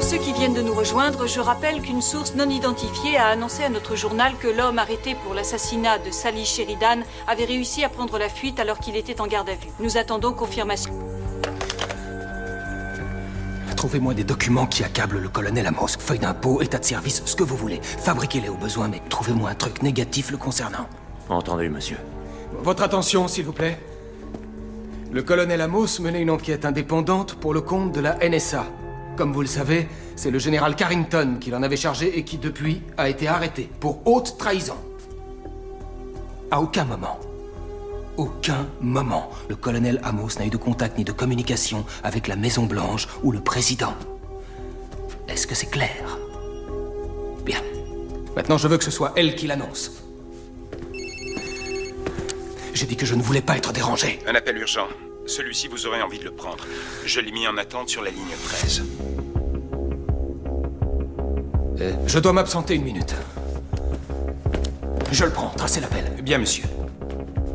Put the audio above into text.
ceux qui viennent de nous rejoindre, je rappelle qu'une source non identifiée a annoncé à notre journal que l'homme arrêté pour l'assassinat de Sally Sheridan avait réussi à prendre la fuite alors qu'il était en garde à vue. Nous attendons confirmation. Trouvez-moi des documents qui accablent le colonel Amos. Feuilles d'impôt, état de service, ce que vous voulez. Fabriquez-les au besoin, mais trouvez-moi un truc négatif le concernant. Entendu, monsieur. Votre attention, s'il vous plaît. Le colonel Amos menait une enquête indépendante pour le compte de la NSA. Comme vous le savez, c'est le général Carrington qui l'en avait chargé et qui, depuis, a été arrêté pour haute trahison. À aucun moment, le colonel Amos n'a eu de contact ni de communication avec la Maison-Blanche ou le président. Est-ce que c'est clair? Bien. Maintenant, je veux que ce soit elle qui l'annonce. J'ai dit que je ne voulais pas être dérangé. Un appel urgent. Celui-ci, vous aurez envie de le prendre. Je l'ai mis en attente sur la ligne 13. Je dois m'absenter une minute. Je le prends, tracez l'appel. Bien, monsieur.